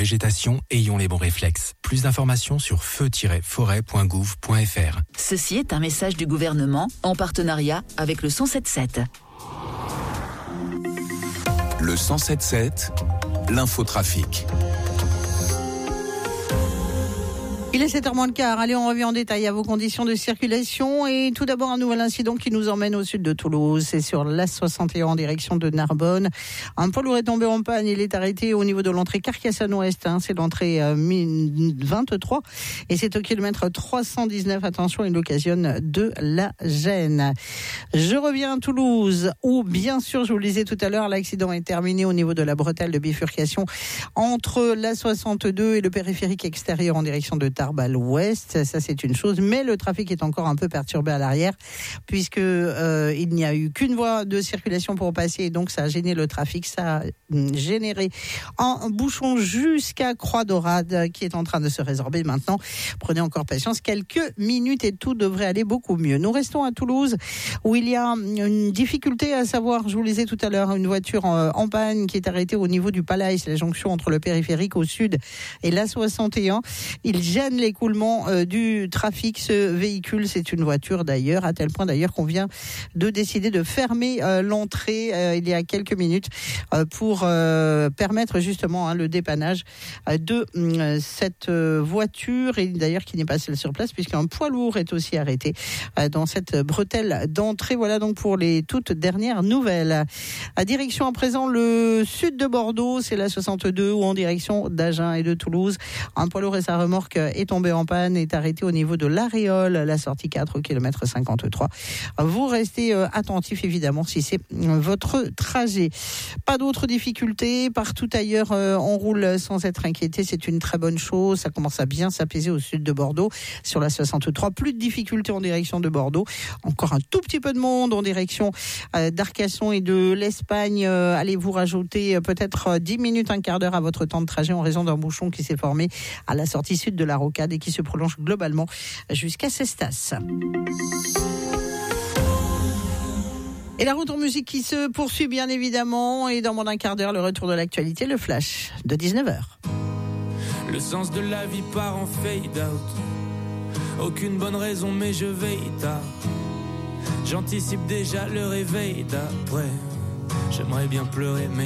végétation, ayons les bons réflexes. Plus d'informations sur feu-forêt.gouv.fr. Ceci est un message du gouvernement en partenariat avec le 177. Le 177, l'infotrafic. Il est 7h moins le quart. Allez, on revient en détail à vos conditions de circulation. Et tout d'abord, un nouvel incident qui nous emmène au sud de Toulouse. C'est sur l'A61 en direction de Narbonne. Un poids lourd est tombé en panne. Il est arrêté au niveau de l'entrée Carcassonne-Ouest. C'est l'entrée 23. Et c'est au kilomètre 319. Attention, il occasionne de la gêne. Je reviens à Toulouse où, bien sûr, je vous le disais tout à l'heure, l'accident est terminé au niveau de la bretelle de bifurcation entre l'A62 et le périphérique extérieur en direction de Tarbes-Ouest, ça c'est une chose, mais le trafic est encore un peu perturbé à l'arrière puisque il n'y a eu qu'une voie de circulation pour passer et donc ça a gêné le trafic, ça a généré un bouchon jusqu'à Croix-Dorade qui est en train de se résorber maintenant. Prenez encore patience, quelques minutes et tout devrait aller beaucoup mieux. Nous restons à Toulouse où il y a une difficulté à savoir, je vous le disais tout à l'heure, une voiture en panne qui est arrêtée au niveau du Palais, c'est la jonction entre le périphérique au sud et l'A61. Il gêne l'écoulement du trafic, ce véhicule, c'est une voiture d'ailleurs, à tel point d'ailleurs qu'on vient de décider de fermer l'entrée il y a quelques minutes pour permettre justement le dépannage de cette voiture et d'ailleurs qui n'est pas seule sur place puisqu'un poids lourd est aussi arrêté dans cette bretelle d'entrée. Voilà donc pour les toutes dernières nouvelles. À direction à présent le sud de Bordeaux, c'est la 62 ou en direction d'Agen et de Toulouse. Un poids lourd et sa remorque est tombé en panne, est arrêté au niveau de l'Aréole, la sortie 4 au kilomètre 53. Vous restez attentif évidemment si c'est votre trajet. Pas d'autres difficultés, partout ailleurs on roule sans être inquiété, c'est une très bonne chose, ça commence à bien s'apaiser au sud de Bordeaux, sur la 63, plus de difficultés en direction de Bordeaux, encore un tout petit peu de monde en direction d'Arcasson et de l'Espagne, allez vous rajouter peut-être 10 minutes, un quart d'heure à votre temps de trajet en raison d'un bouchon qui s'est formé à la sortie sud de la Rocade et qui se prolonge globalement jusqu'à Cestas. Et la route en musique qui se poursuit bien évidemment et dans moins d'un quart d'heure le retour de l'actualité, le flash de 19h. Le sens de la vie part en fade out. Aucune bonne raison mais je veille tard. J'anticipe déjà le réveil d'après. J'aimerais bien pleurer mais